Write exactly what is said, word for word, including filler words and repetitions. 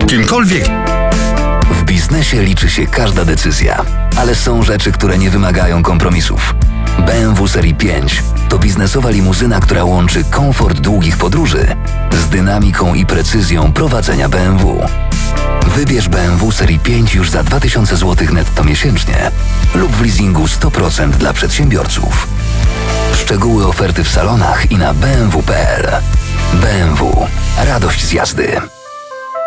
kimkolwiek. W biznesie liczy się każda decyzja, ale są rzeczy, które nie wymagają kompromisów. B M W Serii pięć to biznesowa limuzyna, która łączy komfort długich podróży z dynamiką i precyzją prowadzenia B M W. Wybierz B M W Serii pięć już za dwa tysiące złotych netto miesięcznie lub w leasingu sto procent dla przedsiębiorców. Szczegóły oferty w salonach i na b m w kropka p l. B M W. Radość z jazdy.